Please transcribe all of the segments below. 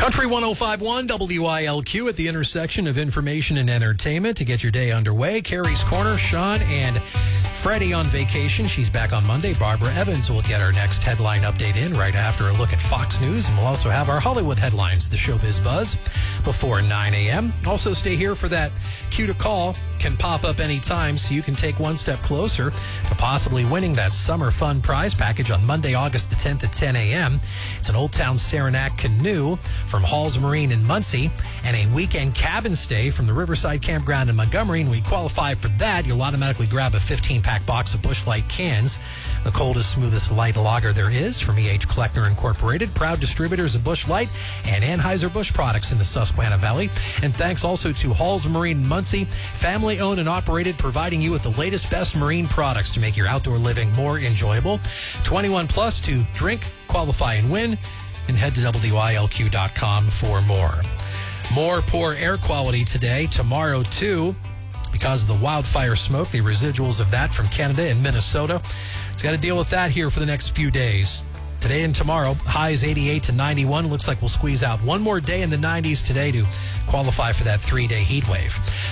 Country 105.1 WILQ at the intersection of information and entertainment to get your day underway. Carrie's Corner, Sean and Freddie on vacation. She's back on Monday. Barbara Evans will get our next headline update in right after a look at Fox News. And we'll also have our Hollywood headlines, the Showbiz Buzz, before 9 a.m. Also stay here for that cue to call. Can pop up anytime, so you can take one step closer to possibly winning that summer fun prize package on Monday, August the 10th at 10 a.m. It's an Old Town Saranac canoe from Halls Marine in Muncie and a weekend cabin stay from the Riverside Campground in Montgomery. And when you qualify for that, you'll automatically grab a 15-pack box of Busch Light cans, the coldest, smoothest light lager there is from E.H. Kleckner Incorporated, proud distributors of Busch Light and Anheuser-Busch products in the Susquehanna Valley. And thanks also to Halls Marine in Muncie, family owned and operated, providing you with the latest, best marine products to make your outdoor living more enjoyable. 21 plus to drink, qualify, and win. And head to WILQ.com for more. More poor air quality today, tomorrow too, because of the wildfire smoke, the residuals of that from Canada and Minnesota. It's got to deal with that here for the next few days. Today and tomorrow, highs 88 to 91. Looks like we'll squeeze out one more day in the 90s today to qualify for that 3-day heat wave.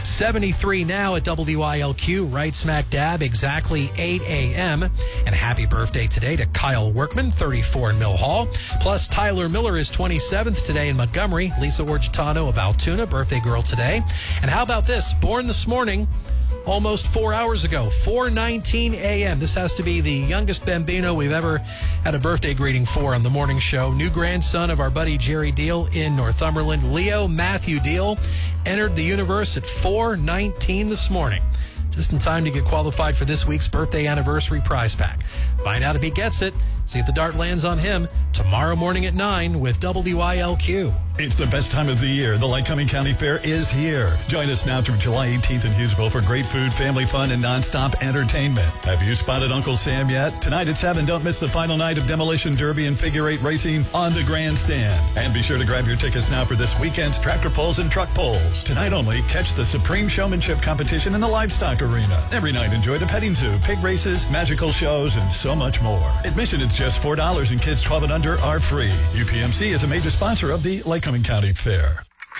73 now at WILQ, right smack dab, exactly 8 a.m. And happy birthday today to Kyle Workman, 34 in Mill Hall. Plus, Tyler Miller is 27th today in Montgomery. Lisa Orgitano of Altoona, birthday girl today. And how about this? Born this morning, almost 4 hours ago, 4:19 a.m. This has to be the youngest Bambino we've ever had a birthday greeting for on the morning show. New grandson of our buddy Jerry Deal in Northumberland. Leo Matthew Deal entered the universe at 4:19 this morning, just in time to get qualified for this week's birthday anniversary prize pack. Find out if he gets it. See if the dart lands on him tomorrow morning at 9 with WILQ. It's the best time of the year. The Lycoming County Fair is here. Join us now through July 18th in Hughesville for great food, family fun, and nonstop entertainment. Have you spotted Uncle Sam yet? Tonight at 7, don't miss the final night of Demolition Derby and Figure 8 racing on the grandstand. And be sure to grab your tickets now for this weekend's tractor pulls and truck pulls. Tonight only, catch the Supreme Showmanship competition in the Livestock Arena. Every night, enjoy the petting zoo, pig races, magical shows, and so much more. Admission is just $4 and kids 12 and under are free. UPMC is a major sponsor of the Lycoming County Fair.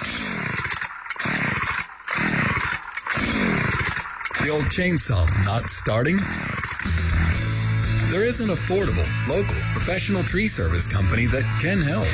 The old chainsaw not starting? There is an affordable, local, professional tree service company that can help.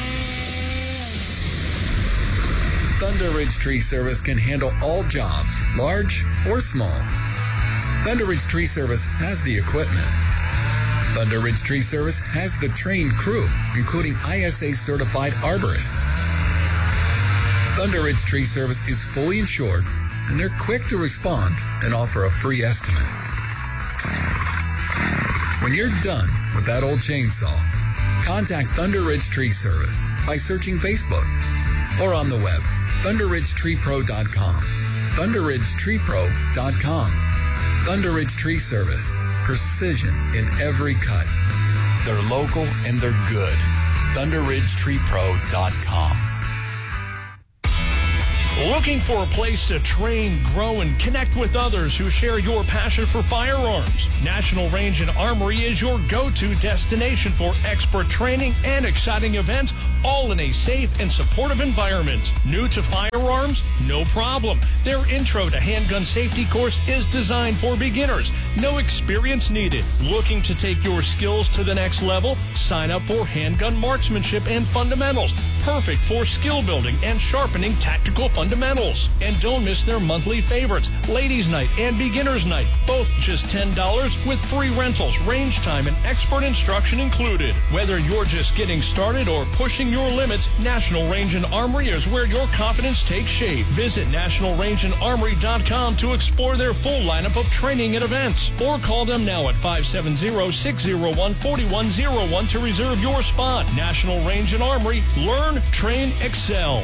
Thunder Ridge Tree Service can handle all jobs, large or small. Thunder Ridge Tree Service has the equipment. Thunder Ridge Tree Service has the trained crew, including ISA-certified arborists. Thunder Ridge Tree Service is fully insured, and they're quick to respond and offer a free estimate. When you're done with that old chainsaw, contact Thunder Ridge Tree Service by searching Facebook or on the web, ThunderRidgeTreePro.com. ThunderRidgeTreePro.com. Thunder Ridge Tree Service. Precision in every cut. They're local and they're good. ThunderRidgeTreePro.com. Looking for a place to train, grow, and connect with others who share your passion for firearms? National Range and Armory is your go-to destination for expert training and exciting events, all in a safe and supportive environment. New to firearms? No problem. Their Intro to Handgun Safety course is designed for beginners. No experience needed. Looking to take your skills to the next level? Sign up for Handgun Marksmanship and Fundamentals. Perfect for skill building and sharpening tactical fundamentals. And don't miss their monthly favorites, Ladies Night and Beginners Night, both just $10 with free rentals, range time, and expert instruction included. Whether you're just getting started or pushing your limits, National Range and Armory is where your confidence takes shape. Visit nationalrangeandarmory.com to explore their full lineup of training and events, or call them now at 570-601-4101 to reserve your spot. National Range and Armory. Learn, train, excel.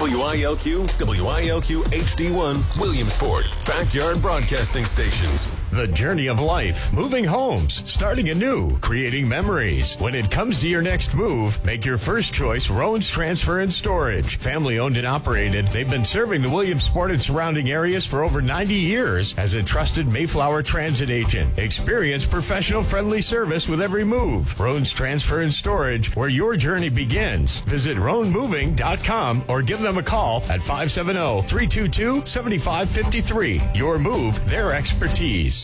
WILQ HD1, Williamsport, Backyard Broadcasting Stations. The journey of life, moving homes, starting anew, creating memories. When it comes to your next move, make your first choice Roan's Transfer and Storage. Family owned and operated, they've been serving the Williamsport and surrounding areas for over 90 years as a trusted Mayflower transit agent. Experience professional friendly service with every move. Roan's Transfer and Storage, where your journey begins. Visit roanmoving.com or give them a call at 570-322-7553. Your move, their expertise.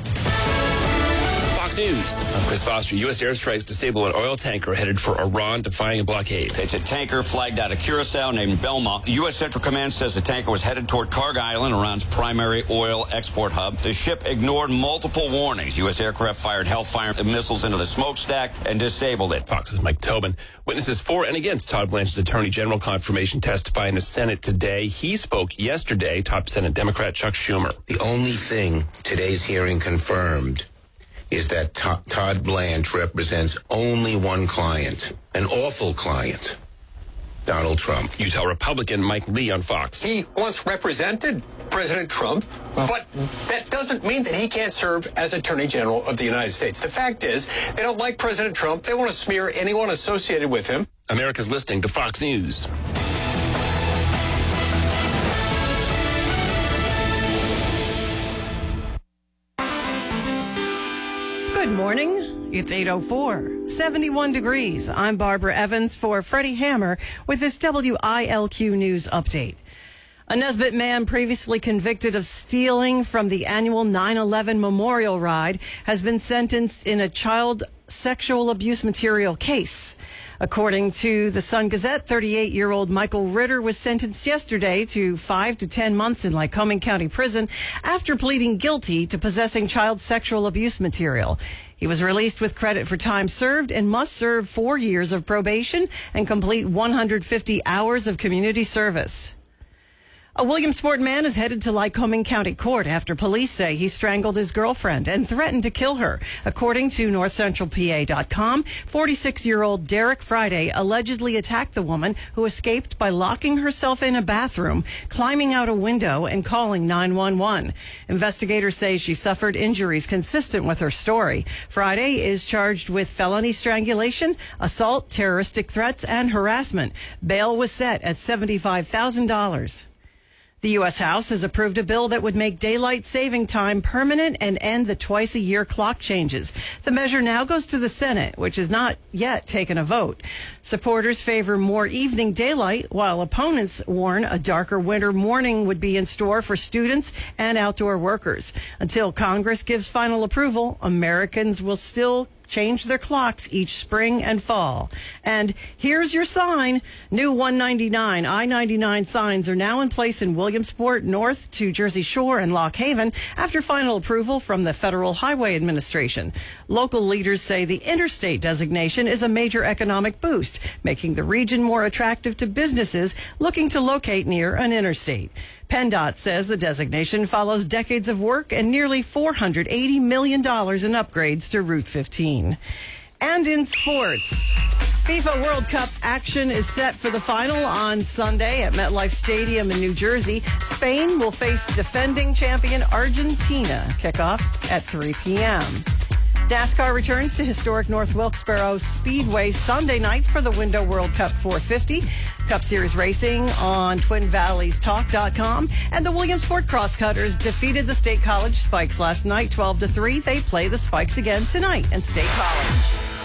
Fox News. I'm Chris Foster. U.S. airstrikes disable an oil tanker headed for Iran, defying a blockade. It's a tanker flagged out of Curacao named Belma. The U.S. Central Command says the tanker was headed toward Karg Island, Iran's primary oil export hub. The ship ignored multiple warnings. U.S. aircraft fired Hellfire missiles into the smokestack and disabled it. Fox's Mike Tobin. Witnesses for and against Todd Blanche's Attorney General confirmation testify in the Senate today. He spoke yesterday. Top Senate Democrat Chuck Schumer. The only thing today's hearing confirmed is that Todd Blanche represents only one client, an awful client, Donald Trump. Utah Republican Mike Lee on Fox. He once represented President Trump, but that doesn't mean that he can't serve as Attorney General of the United States. The fact is, they don't like President Trump. They want to smear anyone associated with him. America's listening to Fox News. Good morning. It's 8:04, 71 degrees. I'm Barbara Evans for Freddie Hammer with this WILQ News update. A Nesbitt man previously convicted of stealing from the annual 9/11 memorial ride has been sentenced in a child sexual abuse material case. According to the Sun Gazette, 38-year-old Michael Ritter was sentenced yesterday to 5 to 10 months in Lycoming County Prison after pleading guilty to possessing child sexual abuse material. He was released with credit for time served and must serve 4 years of probation and complete 150 hours of community service. A Williamsport man is headed to Lycoming County Court after police say he strangled his girlfriend and threatened to kill her. According to NorthCentralPA.com, 46-year-old Derek Friday allegedly attacked the woman who escaped by locking herself in a bathroom, climbing out a window, and calling 911. Investigators say she suffered injuries consistent with her story. Friday is charged with felony strangulation, assault, terroristic threats, and harassment. Bail was set at $75,000. The U.S. House has approved a bill that would make daylight saving time permanent and end the twice-a-year clock changes. The measure now goes to the Senate, which has not yet taken a vote. Supporters favor more evening daylight, while opponents warn a darker winter morning would be in store for students and outdoor workers. Until Congress gives final approval, Americans will still change their clocks each spring and fall. And here's your sign. New 199 I-99 signs are now in place in Williamsport, north to Jersey Shore and Lock Haven after final approval from the Federal Highway Administration. Local leaders say the interstate designation is a major economic boost, making the region more attractive to businesses looking to locate near an interstate. PennDOT says the designation follows decades of work and nearly $480 million in upgrades to Route 15. And in sports, FIFA World Cup action is set for the final on Sunday at MetLife Stadium in New Jersey. Spain will face defending champion Argentina. Kickoff at 3 p.m. NASCAR returns to historic North Wilkesboro Speedway Sunday night for the Window World Cup 450. Cup Series racing on TwinValleysTalk.com. And the Williamsport Crosscutters defeated the State College Spikes last night, 12-3. They play the Spikes again tonight in State College.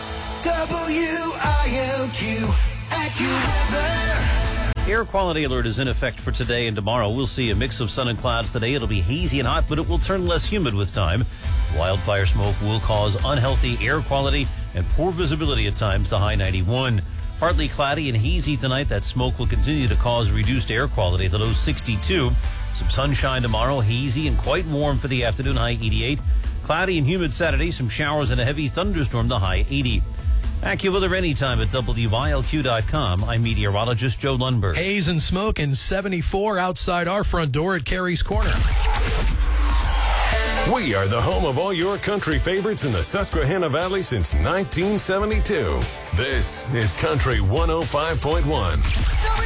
WILQ AccuWeather. Air quality alert is in effect for today and tomorrow. We'll see a mix of sun and clouds today. It'll be hazy and hot, but it will turn less humid with time. Wildfire smoke will cause unhealthy air quality and poor visibility at times, the high 91. Partly cloudy and hazy tonight. That smoke will continue to cause reduced air quality, the low 62. Some sunshine tomorrow, hazy and quite warm for the afternoon, high 88. Cloudy and humid Saturday, some showers and a heavy thunderstorm, the high 80. AccuWeather anytime at WILQ.com. I'm meteorologist Joe Lundberg. Haze and smoke and 74 outside our front door at Carey's Corner. We are the home of all your country favorites in the Susquehanna Valley since 1972. This is Country 105.1.